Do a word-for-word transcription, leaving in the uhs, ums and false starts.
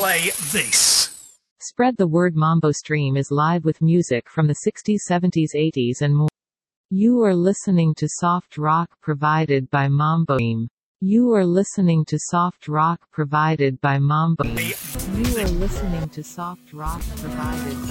play this. Spread the word. Mambo Stream is live with music from the sixties, seventies, eighties and more. You are listening to soft rock provided by Mambo Stream. You are listening to soft rock provided by Mambo. You are listening to soft rock provided by